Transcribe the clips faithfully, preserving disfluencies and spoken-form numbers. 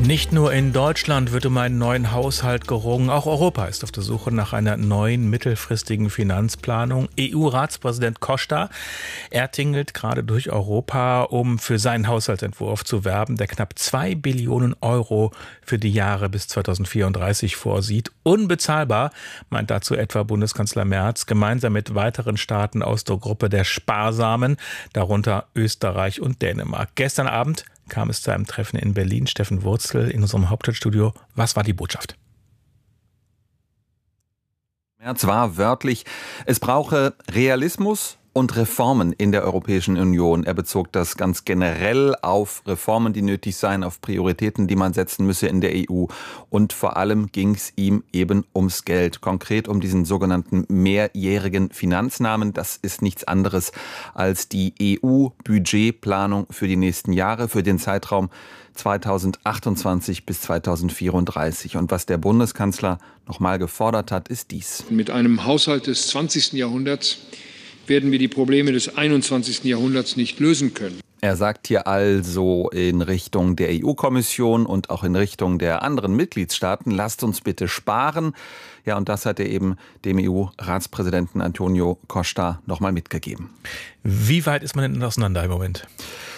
Nicht nur in Deutschland wird um einen neuen Haushalt gerungen, auch Europa ist auf der Suche nach einer neuen mittelfristigen Finanzplanung. E U-Ratspräsident Costa, er tingelt gerade durch Europa, um für seinen Haushaltsentwurf zu werben, der knapp zwei Billionen Euro für die Jahre bis zweitausendvierunddreißig vorsieht. Unbezahlbar, meint dazu etwa Bundeskanzler Merz, gemeinsam mit weiteren Staaten aus der Gruppe der Sparsamen, darunter Österreich und Dänemark. Gestern Abend kam es zu einem Treffen in Berlin. Steffen Wurzel in unserem Hauptstadtstudio. Was war die Botschaft? Merz war wörtlich, es brauche Realismus und Reformen in der Europäischen Union. Er bezog das ganz generell auf Reformen, die nötig seien, auf Prioritäten, die man setzen müsse in der E U. Und vor allem ging es ihm eben ums Geld. Konkret um diesen sogenannten mehrjährigen Finanznahmen. Das ist nichts anderes als die E U-Budgetplanung für die nächsten Jahre, für den Zeitraum zweitausendachtundzwanzig bis zweitausendvierunddreißig. Und was der Bundeskanzler nochmal gefordert hat, ist dies. Mit einem Haushalt des zwanzigsten Jahrhunderts werden wir die Probleme des einundzwanzigsten Jahrhunderts nicht lösen können. Er sagt hier also in Richtung der E U-Kommission und auch in Richtung der anderen Mitgliedstaaten, lasst uns bitte sparen. Ja, und das hat er eben dem E U-Ratspräsidenten Antonio Costa nochmal mitgegeben. Wie weit ist man denn auseinander im Moment?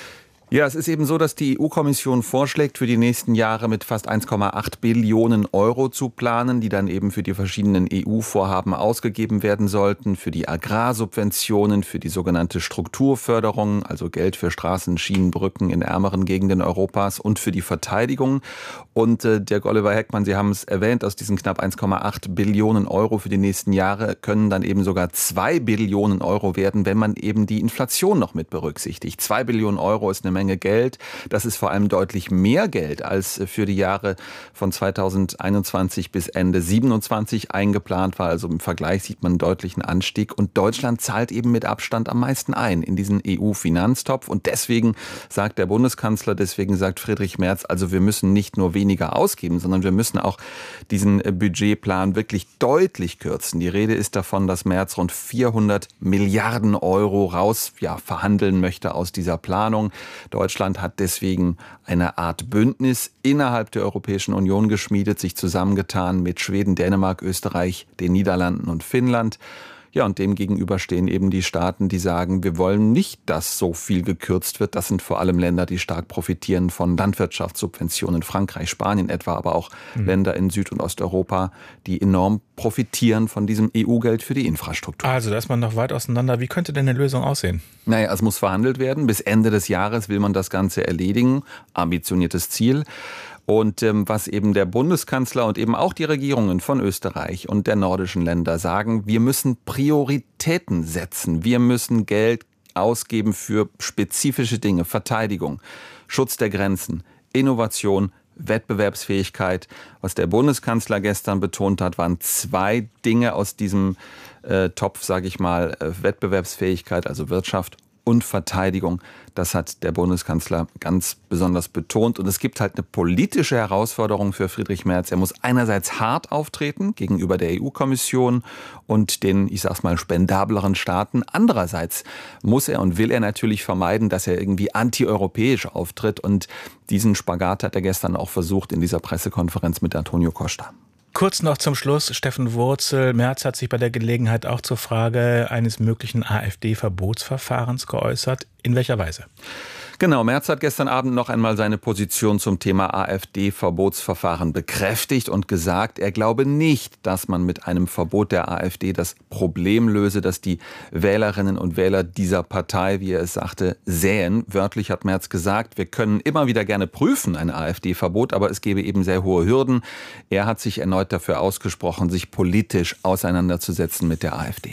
Ja, es ist eben so, dass die E U-Kommission vorschlägt, für die nächsten Jahre mit fast eins Komma acht Billionen Euro zu planen, die dann eben für die verschiedenen E U-Vorhaben ausgegeben werden sollten, für die Agrarsubventionen, für die sogenannte Strukturförderung, also Geld für Straßen, Schienen, Brücken in ärmeren Gegenden Europas und für die Verteidigung. Und äh, Dirk Oliver Heckmann, Sie haben es erwähnt, aus diesen knapp eins Komma acht Billionen Euro für die nächsten Jahre können dann eben sogar zwei Billionen Euro werden, wenn man eben die Inflation noch mit berücksichtigt. zwei Billionen Euro ist eine Menge Geld. Das ist vor allem deutlich mehr Geld als für die Jahre von zweitausendeinundzwanzig bis Ende siebenundzwanzig eingeplant war. Also im Vergleich sieht man einen deutlichen Anstieg. Und Deutschland zahlt eben mit Abstand am meisten ein in diesen E U-Finanztopf. Und deswegen sagt der Bundeskanzler, deswegen sagt Friedrich Merz, also wir müssen nicht nur weniger ausgeben, sondern wir müssen auch diesen Budgetplan wirklich deutlich kürzen. Die Rede ist davon, dass Merz rund vierhundert Milliarden Euro raus ja, verhandeln möchte aus dieser Planung. Deutschland hat deswegen eine Art Bündnis innerhalb der Europäischen Union geschmiedet, sich zusammengetan mit Schweden, Dänemark, Österreich, den Niederlanden und Finnland. Ja, und dem gegenüber stehen eben die Staaten, die sagen, wir wollen nicht, dass so viel gekürzt wird. Das sind vor allem Länder, die stark profitieren von Landwirtschaftssubventionen. Frankreich, Spanien etwa, aber auch mhm. Länder in Süd- und Osteuropa, die enorm profitieren von diesem E U-Geld für die Infrastruktur. Also, da ist man noch weit auseinander. Wie könnte denn eine Lösung aussehen? Naja, es muss verhandelt werden. Bis Ende des Jahres will man das Ganze erledigen. Ambitioniertes Ziel. Und ähm, was eben der Bundeskanzler und eben auch die Regierungen von Österreich und der nordischen Länder sagen, wir müssen Prioritäten setzen. Wir müssen Geld ausgeben für spezifische Dinge, Verteidigung, Schutz der Grenzen, Innovation, Wettbewerbsfähigkeit. Was der Bundeskanzler gestern betont hat, waren zwei Dinge aus diesem äh, Topf, sage ich mal, äh, Wettbewerbsfähigkeit, also Wirtschaft und Verteidigung. Das hat der Bundeskanzler ganz besonders betont. Und es gibt halt eine politische Herausforderung für Friedrich Merz. Er muss einerseits hart auftreten gegenüber der E U-Kommission und den, ich sag's mal, spendableren Staaten. Andererseits muss er und will er natürlich vermeiden, dass er irgendwie antieuropäisch auftritt. Und diesen Spagat hat er gestern auch versucht in dieser Pressekonferenz mit Antonio Costa. Kurz noch zum Schluss, Steffen Wurzel. Merz hat sich bei der Gelegenheit auch zur Frage eines möglichen AfD-Verbotsverfahrens geäußert. In welcher Weise? Genau, Merz hat gestern Abend noch einmal seine Position zum Thema AfD-Verbotsverfahren bekräftigt und gesagt, er glaube nicht, dass man mit einem Verbot der AfD das Problem löse, dass die Wählerinnen und Wähler dieser Partei, wie er es sagte, sähen. Wörtlich hat Merz gesagt, wir können immer wieder gerne prüfen, ein AfD-Verbot, aber es gebe eben sehr hohe Hürden. Er hat sich erneut dafür ausgesprochen, sich politisch auseinanderzusetzen mit der AfD.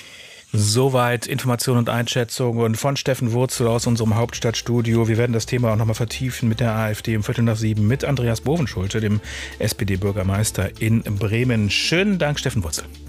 Soweit Informationen und Einschätzungen von Steffen Wurzel aus unserem Hauptstadtstudio. Wir werden das Thema auch nochmal vertiefen mit der AfD um Viertel nach sieben mit Andreas Bovenschulte, dem S P D-Bürgermeister in Bremen. Schönen Dank, Steffen Wurzel.